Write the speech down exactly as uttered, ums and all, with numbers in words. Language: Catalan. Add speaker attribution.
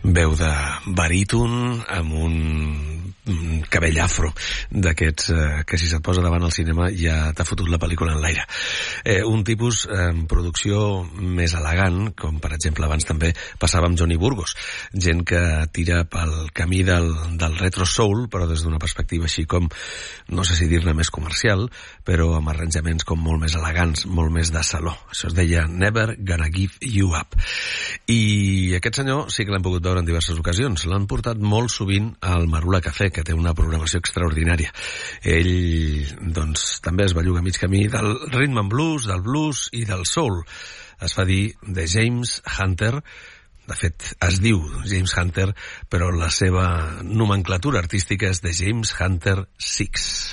Speaker 1: veu de baríton amb un cabell afro d'aquests eh, que si se't posa davant el cinema ja t'ha fotut la pel·lícula en l'aire. Eh, un tipus amb eh, producció més elegant, com per exemple abans també passava amb Johnny Burgos, gent que tira pel camí del, del retro soul, però des d'una perspectiva així com, no sé si dir-ne més comercial, però amb arranjaments com molt més elegants, molt més de saló. Això es deia Never Gonna Give You Up. I aquest senyor sí que l'hem pogut veure en diverses ocasions. L'han portat molt sovint al Marula Café, que té una programació extraordinària. Ell, doncs, també es belluga mig camí del rhythm and blues, del blues i del soul. Es fa dir de James Hunter. De fet, es diu James Hunter, però la seva nomenclatura artística és de James Hunter Six.